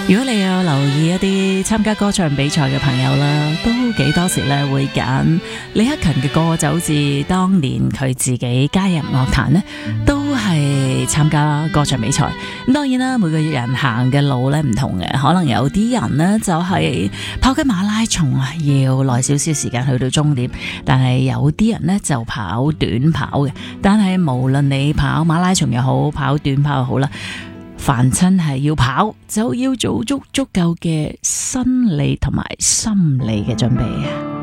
如果你有留意一啲參加歌唱比賽嘅朋友啦，都幾多時咧會揀李克勤嘅歌，就好似當年佢自己加入樂壇呢，都係參加歌唱比賽。咁當然啦，每個人行嘅路咧唔同嘅，可能有啲人呢就係跑緊馬拉松啊，要耐少少時間去到終點，但係有啲人呢就跑短跑嘅。但係無論你跑馬拉松又好，跑短跑又好啦，凡親係要跑，就要做足夠嘅生理同埋心理嘅準備啊！